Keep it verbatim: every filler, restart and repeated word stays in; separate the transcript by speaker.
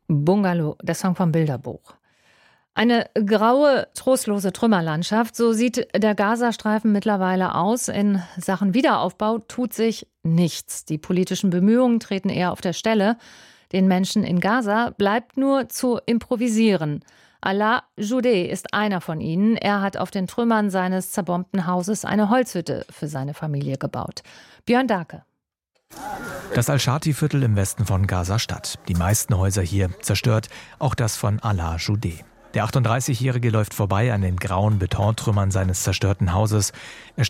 Speaker 1: Bungalow, der Song vom Bilderbuch. Eine graue, trostlose Trümmerlandschaft, so sieht der Gazastreifen mittlerweile aus. In Sachen Wiederaufbau tut sich nichts. Die politischen Bemühungen treten eher auf der Stelle. Den Menschen in Gaza bleibt nur zu improvisieren. Alaa Joudeh ist einer von ihnen. Er hat auf den Trümmern seines zerbombten Hauses eine Holzhütte für seine Familie gebaut. Björn Dake.
Speaker 2: Das Al-Shati-Viertel im Westen von Gaza-Stadt. Die meisten Häuser hier zerstört, auch das von Alaa Joudeh. Der achtunddreißigjährige läuft vorbei an den grauen Betontrümmern seines zerstörten Hauses. Er